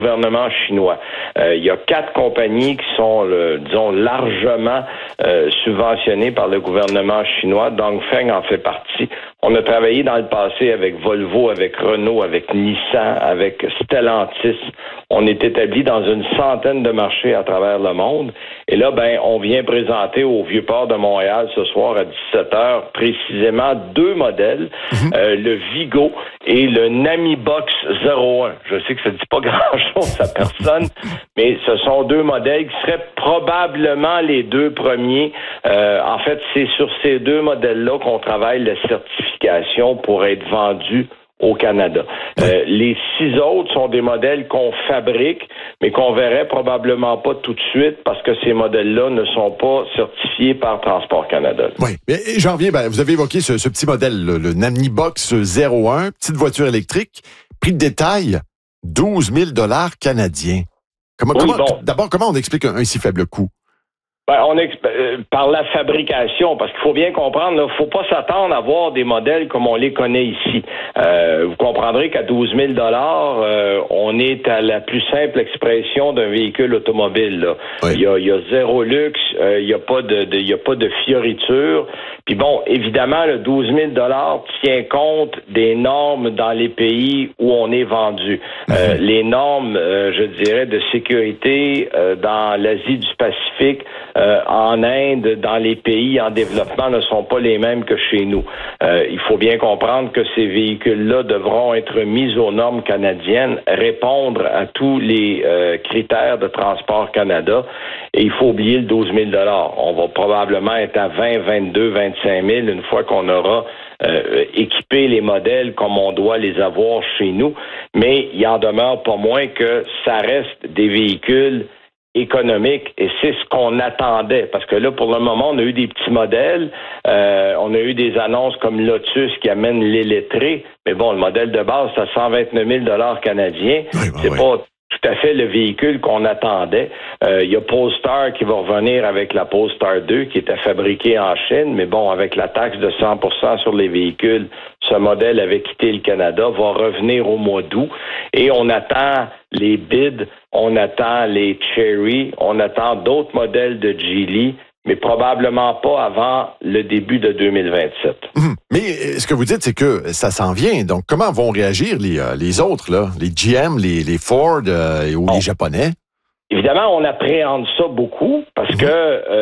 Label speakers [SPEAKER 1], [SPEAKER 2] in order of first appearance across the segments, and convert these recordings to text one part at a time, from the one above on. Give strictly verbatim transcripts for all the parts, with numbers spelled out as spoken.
[SPEAKER 1] gouvernement chinois. Euh, il y a quatre compagnies qui sont, le, disons, largement euh, subventionnées par le gouvernement chinois. Dongfeng en fait partie. On a travaillé dans le passé avec Volvo, avec Renault, avec Nissan, avec Stellantis. On est établi dans une centaine de marchés à travers le monde. Et là, ben, on vient présenter au Vieux-Port de Montréal ce soir à dix-sept heures précisément deux modèles, mm-hmm. euh, le Vigo et le Namibox zéro un. Je sais que ça ne dit pas grand-chose à personne, mais ce sont deux modèles qui seraient probablement les deux premiers. Euh, en fait, c'est sur ces deux modèles-là qu'on travaille la certification pour être vendus au Canada. Euh, les six autres sont des modèles qu'on fabrique, mais qu'on verrait probablement pas tout de suite parce que ces modèles-là ne sont pas certifiés par Transport Canada.
[SPEAKER 2] Oui, mais j'en reviens, ben, vous avez évoqué ce, ce petit modèle, le, le Namibox zéro un, petite voiture électrique, prix de détail, douze mille dollars canadiens. Comment,
[SPEAKER 1] oui,
[SPEAKER 2] comment,
[SPEAKER 1] bon.
[SPEAKER 2] D'abord, comment on explique un, un si faible coût?
[SPEAKER 1] Ben, on exp- euh, par la fabrication, parce qu'il faut bien comprendre, il ne faut pas s'attendre à voir des modèles comme on les connaît ici. Euh, vous comprendrez qu'à douze mille dollars, euh, on est à la plus simple expression d'un véhicule automobile. Là. Oui. Il y a, il y a zéro luxe, euh, il n'y a pas de, de, il y a pas de fioriture. Puis bon, évidemment, le douze mille dollars tient compte des normes dans les pays où on est vendu. Mm-hmm. Euh, les normes, euh, je dirais, de sécurité euh, dans l'Asie du Pacifique, Euh, en Inde, dans les pays en développement, ne sont pas les mêmes que chez nous. Euh, il faut bien comprendre que ces véhicules-là devront être mis aux normes canadiennes, répondre à tous les euh, critères de Transport Canada, et il faut oublier le douze mille dollars. On va probablement être à vingt, vingt-deux, vingt-cinq mille une fois qu'on aura euh, équipé les modèles comme on doit les avoir chez nous, mais il en demeure pas moins que ça reste des véhicules économique, et c'est ce qu'on attendait, parce que là, pour le moment, on a eu des petits modèles, euh, on a eu des annonces comme Lotus qui amène l'illettré, mais bon, le modèle de base, c'est à cent vingt-neuf mille dollars canadiens, oui, ben c'est oui. pas tout à fait le véhicule qu'on attendait. Euh, il y a Polestar qui va revenir avec la Polestar deux qui était fabriquée en Chine, mais bon, avec la taxe de cent pour cent sur les véhicules, ce modèle avait quitté le Canada, va revenir au mois d'août, et on attend les bids, on attend les Cherry, on attend d'autres modèles de Geely, mais probablement pas avant le début de deux mille vingt-sept.
[SPEAKER 2] Mmh. Mais ce que vous dites, c'est que ça s'en vient. Donc, comment vont réagir les, euh, les autres, là, les G M, les, les Ford euh, ou bon. les Japonais?
[SPEAKER 1] Évidemment, on appréhende ça beaucoup parce que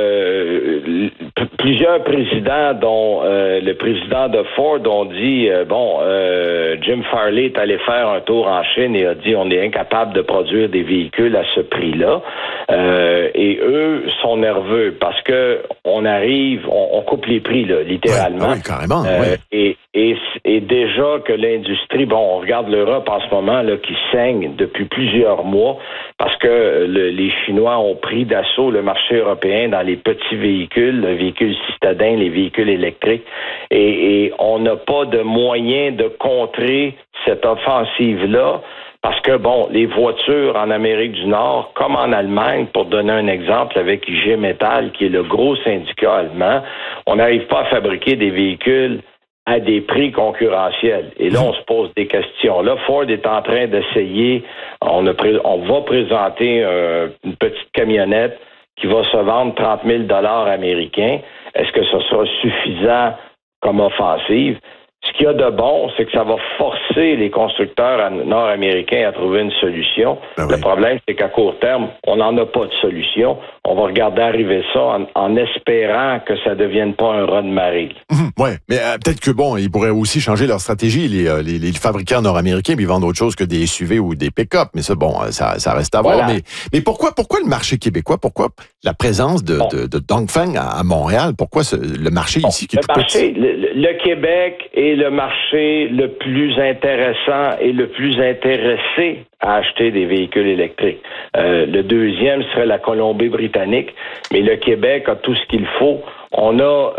[SPEAKER 1] euh, p- plusieurs présidents, dont euh, le président de Ford, ont dit, euh, bon, euh, Jim Farley est allé faire un tour en Chine et a dit on est incapable de produire des véhicules à ce prix-là. Euh, et eux sont nerveux parce que on arrive, on, on coupe les prix, là, littéralement.
[SPEAKER 2] Oui, oui, carrément.
[SPEAKER 1] Euh,
[SPEAKER 2] oui.
[SPEAKER 1] Et Et, et déjà que l'industrie, bon, on regarde l'Europe en ce moment là, qui saigne depuis plusieurs mois parce que le, les Chinois ont pris d'assaut le marché européen dans les petits véhicules, les véhicules citadins, les véhicules électriques, et, et on n'a pas de moyen de contrer cette offensive-là. Parce que, bon, les voitures en Amérique du Nord, comme en Allemagne, pour donner un exemple avec I G Metall, qui est le gros syndicat allemand, on n'arrive pas à fabriquer des véhicules à des prix concurrentiels. Et là, on se pose des questions. Là, Ford est en train d'essayer, on, a pré- on va présenter euh, une petite camionnette qui va se vendre trente mille dollars américains. Est-ce que ce sera suffisant comme offensive? Ce qu'il y a de bon, c'est que ça va forcer les constructeurs nord-américains à trouver une solution. Ah oui. Le problème, c'est qu'à court terme, on n'en a pas de solution. On va regarder arriver ça en, en espérant que ça ne devienne pas un raz de marée.
[SPEAKER 2] Mmh, oui, mais euh, peut-être que bon, ils pourraient aussi changer leur stratégie, les, euh, les, les fabricants nord-américains, puis vendre autre chose que des S U V ou des pick-up. Mais ça, bon, ça, ça reste à voir. Voilà. Mais, mais pourquoi, pourquoi le marché québécois? Pourquoi la présence de, bon. de, de Dongfeng à, à Montréal? Pourquoi ce, le marché bon, ici qui est
[SPEAKER 1] le
[SPEAKER 2] tout
[SPEAKER 1] marché,
[SPEAKER 2] petit?
[SPEAKER 1] Le, le Québec est le marché le plus intéressant et le plus intéressé à acheter des véhicules électriques. Euh, le deuxième serait la Colombie-Britannique, mais le Québec a tout ce qu'il faut. On a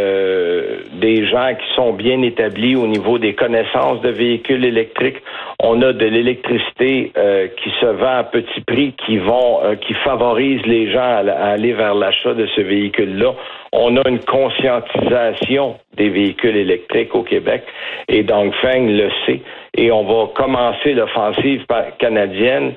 [SPEAKER 1] euh, des gens qui sont bien établis au niveau des connaissances de véhicules électriques. On a de l'électricité euh, qui se vend à petit prix, qui vont, euh, qui favorise les gens à, à aller vers l'achat de ce véhicule-là. On a une conscientisation des véhicules électriques au Québec et Dongfeng le sait. Et on va commencer l'offensive canadienne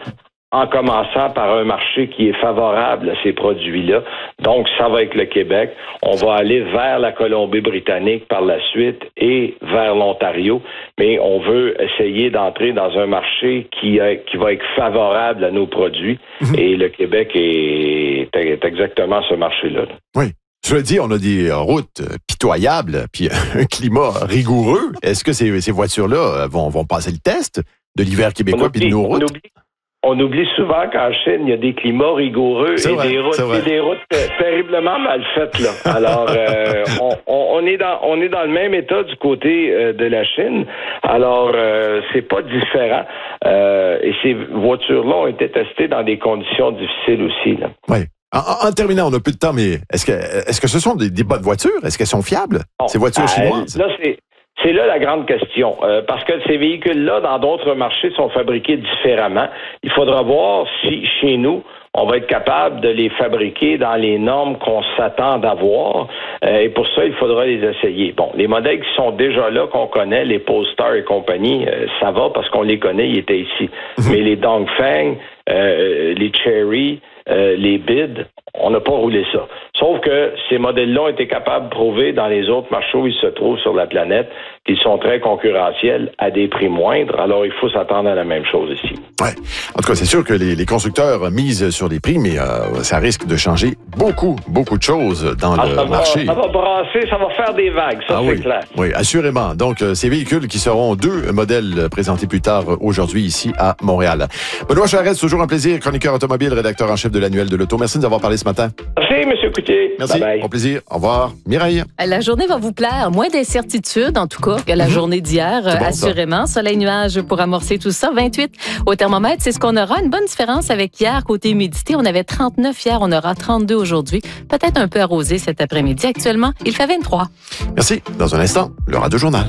[SPEAKER 1] en commençant par un marché qui est favorable à ces produits-là. Donc, ça va être le Québec. On va aller vers la Colombie-Britannique par la suite et vers l'Ontario, mais on veut essayer d'entrer dans un marché qui, est, qui va être favorable à nos produits, mmh. et le Québec est, est exactement ce marché-là.
[SPEAKER 2] Oui. Je le dis, on a des routes pitoyables, puis un climat rigoureux. Est-ce que ces, ces voitures-là vont, vont passer le test de l'hiver québécois puis de nos routes?
[SPEAKER 1] On oublie, on oublie souvent qu'en Chine, il y a des climats rigoureux et, vrai, des routes, et des routes terriblement mal faites, là. Alors, euh, on, on, est dans, on est dans le même état du côté euh, de la Chine. Alors, euh, c'est pas différent. Euh, et ces voitures-là ont été testées dans des conditions difficiles aussi, là.
[SPEAKER 2] Oui. En, en terminant, on n'a plus de temps, mais est-ce que, est-ce que ce sont des, des bonnes voitures? Est-ce qu'elles sont fiables, bon, ces voitures euh, chinoises?
[SPEAKER 1] Là, c'est... C'est là la grande question, euh, parce que ces véhicules-là, dans d'autres marchés, sont fabriqués différemment. Il faudra voir si, chez nous, on va être capable de les fabriquer dans les normes qu'on s'attend d'avoir. Euh, et pour ça, il faudra les essayer. Bon, les modèles qui sont déjà là, qu'on connaît, les Polestar et compagnie, euh, ça va parce qu'on les connaît, ils étaient ici. Mm-hmm. Mais les Dongfeng, euh, les Chery, euh, les Bid, on n'a pas roulé ça. Sauf que ces modèles-là ont été capables de prouver dans les autres marchés où ils se trouvent sur la planète qu'ils sont très concurrentiels à des prix moindres. Alors, il faut s'attendre à la même chose ici.
[SPEAKER 2] Ouais. En tout cas, c'est sûr que les, les constructeurs misent sur les prix, mais euh, ça risque de changer beaucoup, beaucoup de choses dans ah, le
[SPEAKER 1] ça
[SPEAKER 2] marché.
[SPEAKER 1] Va, ça va brasser, ça va faire des vagues, ça, ah, c'est
[SPEAKER 2] oui.
[SPEAKER 1] clair.
[SPEAKER 2] Oui, assurément. Donc, euh, ces véhicules qui seront deux modèles présentés plus tard aujourd'hui ici à Montréal. Benoît Charette, toujours un plaisir, chroniqueur automobile, rédacteur en chef de l'Annuel de l'Auto. Merci de nous avoir parlé ce matin.
[SPEAKER 1] Merci, M. Coutier.
[SPEAKER 2] Merci.
[SPEAKER 1] Bye bye.
[SPEAKER 2] Au plaisir. Au revoir. Mireille.
[SPEAKER 3] La journée va vous plaire. Moins d'incertitudes, en tout cas, que la mmh. journée d'hier, bon, assurément. Ça. Soleil, nuage pour amorcer tout ça. vingt-huit au thermomètre, c'est ce qu'on aura. Une bonne différence avec hier. Côté humidité, on avait trente-neuf hier, on aura trente-deux aujourd'hui. Peut-être un peu arrosé cet après-midi. Actuellement, il fait vingt-trois.
[SPEAKER 2] Merci. Dans un instant, le Radio Journal.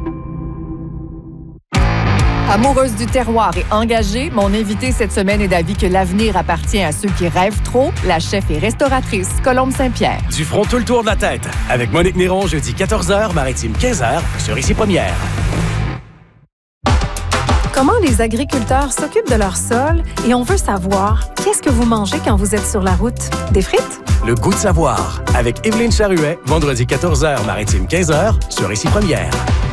[SPEAKER 4] Amoureuse du terroir et engagée, mon invitée cette semaine est d'avis que l'avenir appartient à ceux qui rêvent trop. La chef et restauratrice Colombe Saint-Pierre.
[SPEAKER 5] Du front tout le tour de la tête. Avec Monique Néron, jeudi quatorze heures, Maritime quinze heures, sur Ici Première.
[SPEAKER 6] Comment les agriculteurs s'occupent de leur sol et on veut savoir qu'est-ce que vous mangez quand vous êtes sur la route? Des frites?
[SPEAKER 5] Le goût de savoir. Avec Évelyne Charuet, vendredi quatorze heures, Maritime quinze heures, sur Ici Première.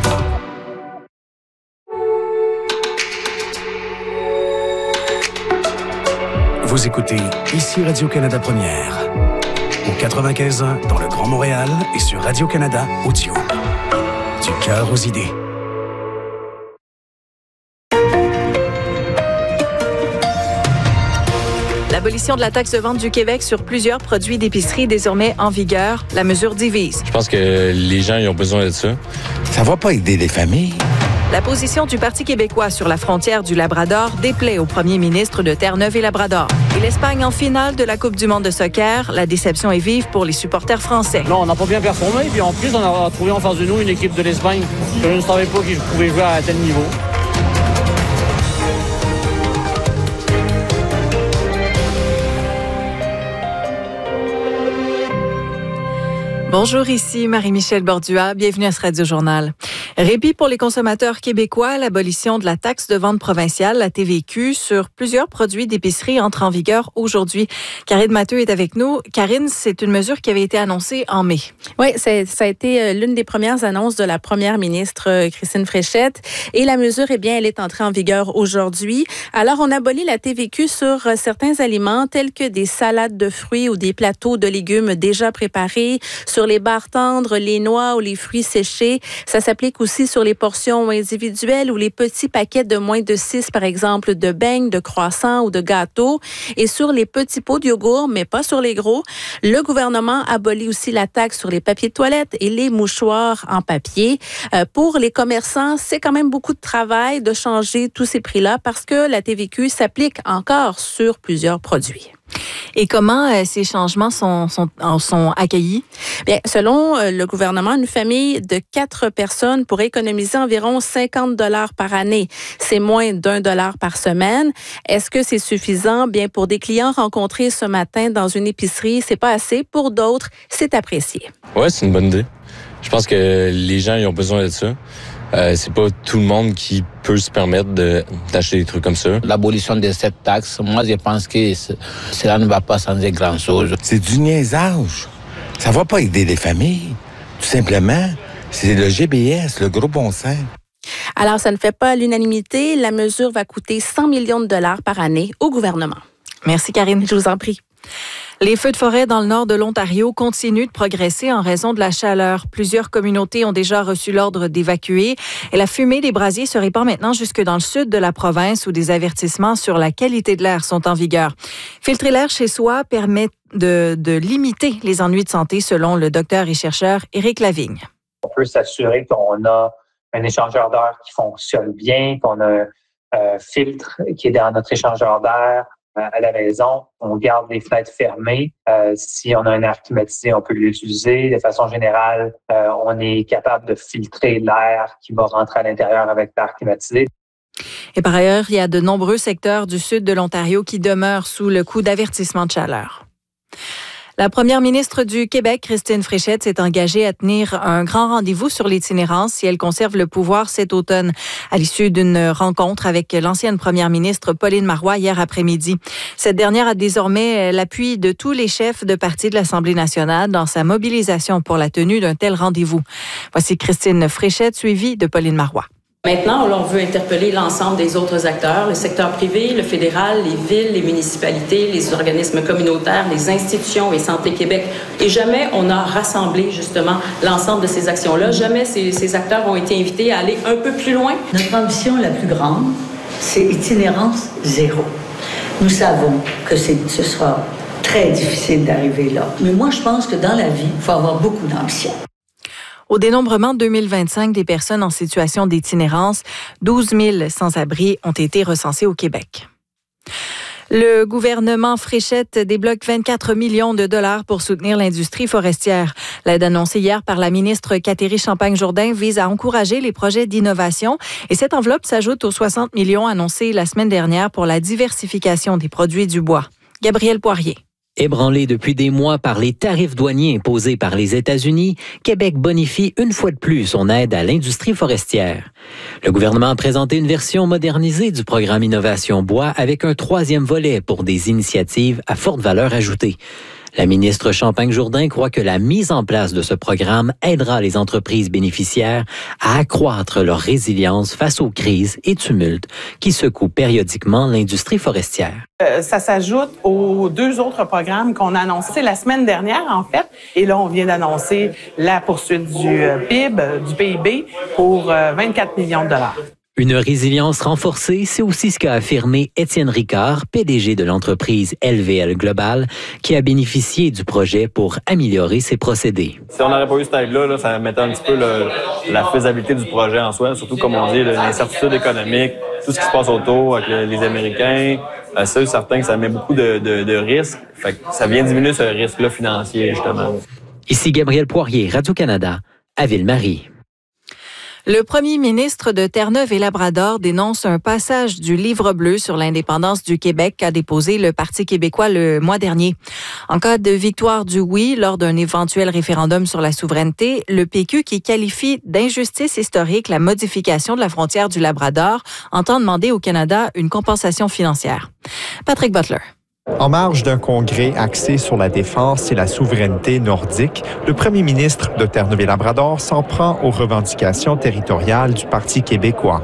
[SPEAKER 5] Vous écoutez Ici Radio-Canada Première. Au quatre-vingt-quinze ans dans le Grand Montréal et sur Radio-Canada Audio. Du cœur aux idées.
[SPEAKER 7] L'abolition de la taxe de vente du Québec sur plusieurs produits d'épicerie est désormais en vigueur. La mesure divise.
[SPEAKER 8] Je pense que les gens ils ont besoin de ça.
[SPEAKER 9] Ça va pas aider les familles.
[SPEAKER 7] La position du Parti québécois sur la frontière du Labrador déplaît au premier ministre de Terre-Neuve et Labrador. Et l'Espagne en finale de la Coupe du monde de soccer. La déception est vive pour les supporters français.
[SPEAKER 10] Non, on n'a pas bien performé. Puis en plus, on a trouvé en face de nous une équipe de l'Espagne. Je ne savais pas qu'ils pouvaient jouer à tel niveau.
[SPEAKER 7] Bonjour, ici Marie-Michel Bordua. Bienvenue à ce Radio Journal. Répit pour les consommateurs québécois, l'abolition de la taxe de vente provinciale, la T V Q, sur plusieurs produits d'épicerie entre en vigueur aujourd'hui. Karine Matteux est avec nous. Karine, c'est une mesure qui avait été annoncée en mai.
[SPEAKER 11] Oui, c'est, ça a été l'une des premières annonces de la première ministre Christine Fréchette. Et la mesure, eh bien, elle est entrée en vigueur aujourd'hui. Alors, on abolit la T V Q sur certains aliments tels que des salades de fruits ou des plateaux de légumes déjà préparés, sur les barres tendres, les noix ou les fruits séchés. Ça s'applique aussi sur les portions individuelles ou les petits paquets de moins de six, par exemple, de beignes, de croissants ou de gâteaux. Et sur les petits pots de yogourt, mais pas sur les gros. Le gouvernement abolit aussi la taxe sur les papiers de toilette et les mouchoirs en papier. Euh, pour les commerçants, c'est quand même beaucoup de travail de changer tous ces prix-là parce que la T V Q s'applique encore sur plusieurs produits.
[SPEAKER 7] Et comment euh, ces changements sont, sont, sont accueillis?
[SPEAKER 11] Bien, selon euh, le gouvernement, une famille de quatre personnes pourrait économiser environ cinquante dollars par année. C'est moins d'un dollar par semaine. Est-ce que c'est suffisant? Bien, pour des clients rencontrés ce matin dans une épicerie, c'est pas assez. Pour d'autres, c'est apprécié.
[SPEAKER 8] Ouais, c'est une bonne idée. Je pense que les gens ils ont besoin de ça. Euh, c'est pas tout le monde qui peut se permettre de, d'acheter des trucs comme ça.
[SPEAKER 9] L'abolition de cette taxe, moi, je pense que cela ne va pas changer grand-chose. C'est du niaisage. Ça va pas aider les familles. Tout simplement, c'est le G B S, le gros bon sens.
[SPEAKER 11] Alors, ça ne fait pas l'unanimité. La mesure va coûter cent millions de dollars par année au gouvernement.
[SPEAKER 7] Merci, Karine.
[SPEAKER 11] Je vous en prie.
[SPEAKER 7] Les feux de forêt dans le nord de l'Ontario continuent de progresser en raison de la chaleur. Plusieurs communautés ont déjà reçu l'ordre d'évacuer et la fumée des brasiers se répand maintenant jusque dans le sud de la province où des avertissements sur la qualité de l'air sont en vigueur. Filtrer l'air chez soi permet de, de limiter les ennuis de santé selon le docteur et chercheur Éric Lavigne.
[SPEAKER 12] On peut s'assurer qu'on a un échangeur d'air qui fonctionne bien, qu'on a un euh, filtre qui est dans notre échangeur d'air. À la maison, on garde les fenêtres fermées. Euh, si on a un air climatisé, on peut l'utiliser. De façon générale, euh, on est capable de filtrer l'air qui va rentrer à l'intérieur avec l'air climatisé.
[SPEAKER 7] Et par ailleurs, il y a de nombreux secteurs du sud de l'Ontario qui demeurent sous le coup d'avertissement de chaleur. La première ministre du Québec, Christine Fréchette, s'est engagée à tenir un grand rendez-vous sur l'itinérance si elle conserve le pouvoir cet automne, à l'issue d'une rencontre avec l'ancienne première ministre Pauline Marois hier après-midi. Cette dernière a désormais l'appui de tous les chefs de parti de l'Assemblée nationale dans sa mobilisation pour la tenue d'un tel rendez-vous. Voici Christine Fréchette, suivie de Pauline Marois.
[SPEAKER 13] Maintenant, on veut interpeller l'ensemble des autres acteurs, le secteur privé, le fédéral, les villes, les municipalités, les organismes communautaires, les institutions et Santé Québec. Et jamais on a rassemblé justement l'ensemble de ces actions-là. Jamais ces, ces acteurs ont été invités à aller un peu plus loin.
[SPEAKER 14] Notre ambition la plus grande, c'est itinérance zéro. Nous savons que c'est, ce sera très difficile d'arriver là. Mais moi, je pense que dans la vie, il faut avoir beaucoup d'ambition.
[SPEAKER 7] Au dénombrement deux mille vingt-cinq des personnes en situation d'itinérance, douze mille sans-abri ont été recensées au Québec. Le gouvernement Fréchette débloque vingt-quatre millions de dollars pour soutenir l'industrie forestière. L'aide annoncée hier par la ministre Catherine Champagne-Jourdain vise à encourager les projets d'innovation et cette enveloppe s'ajoute aux soixante millions annoncés la semaine dernière pour la diversification des produits du bois. Gabriel Poirier.
[SPEAKER 15] Ébranlé depuis des mois par les tarifs douaniers imposés par les États-Unis, Québec bonifie une fois de plus son aide à l'industrie forestière. Le gouvernement a présenté une version modernisée du programme Innovation Bois avec un troisième volet pour des initiatives à forte valeur ajoutée. La ministre Champagne-Jourdain croit que la mise en place de ce programme aidera les entreprises bénéficiaires à accroître leur résilience face aux crises et tumultes qui secouent périodiquement l'industrie forestière.
[SPEAKER 16] Euh, ça s'ajoute aux deux autres programmes qu'on a annoncés la semaine dernière, en fait. Et là, on vient d'annoncer la poursuite du P I B, du P I B, pour euh, vingt-quatre millions de dollars.
[SPEAKER 15] Une résilience renforcée, c'est aussi ce qu'a affirmé Étienne Ricard, P D G de l'entreprise L V L Global, qui a bénéficié du projet pour améliorer ses procédés.
[SPEAKER 17] Si on n'aurait pas eu cette aide-là, là, ça mettait un petit peu le, la faisabilité du projet en soi, surtout comme on dit, l'incertitude économique, tout ce qui se passe autour avec le, les Américains. Euh, c'est certain que ça met beaucoup de, de, de risques. Fait que ça vient diminuer ce risque-là financier, justement.
[SPEAKER 15] Ici Gabriel Poirier, Radio-Canada, à Ville-Marie.
[SPEAKER 7] Le premier ministre de Terre-Neuve et Labrador dénonce un passage du livre bleu sur l'indépendance du Québec qu'a déposé le Parti québécois le mois dernier. En cas de victoire du oui lors d'un éventuel référendum sur la souveraineté, le P Q, qui qualifie d'injustice historique la modification de la frontière du Labrador, entend demander au Canada une compensation financière. Patrick Butler.
[SPEAKER 18] En marge d'un congrès axé sur la défense et la souveraineté nordique, le premier ministre de Terre-Neuve et Labrador s'en prend aux revendications territoriales du Parti québécois.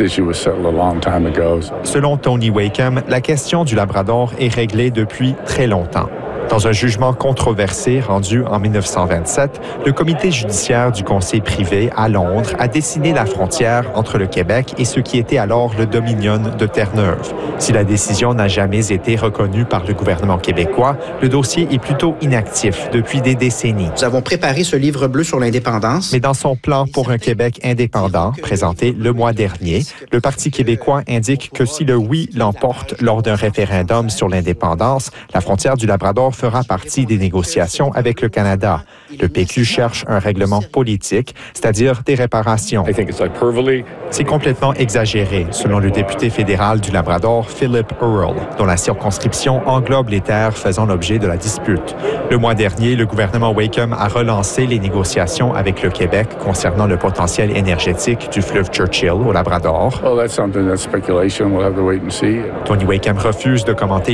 [SPEAKER 18] Selon Tony Wakeham, la question du Labrador est réglée depuis très longtemps. Dans un jugement controversé rendu en dix-neuf cent vingt-sept, le comité judiciaire du Conseil privé à Londres a dessiné la frontière entre le Québec et ce qui était alors le Dominion de Terre-Neuve. Si la décision n'a jamais été reconnue par le gouvernement québécois, le dossier est plutôt inactif depuis des décennies.
[SPEAKER 19] Nous avons préparé ce livre bleu sur l'indépendance.
[SPEAKER 18] Mais dans son plan pour un Québec indépendant, présenté le mois dernier, le Parti québécois indique que si le oui l'emporte lors d'un référendum sur l'indépendance, la frontière du Labrador fera partie des négociations avec le Canada. Le P Q cherche un règlement politique, c'est-à-dire des réparations. C'est complètement exagéré, selon le député fédéral du Labrador, Philip Earle, dont la circonscription englobe les terres faisant l'objet de la dispute. Le mois dernier, le gouvernement Wacom a relancé les négociations avec le Québec concernant le potentiel énergétique du fleuve Churchill au Labrador. Tony Wacom refuse de commenter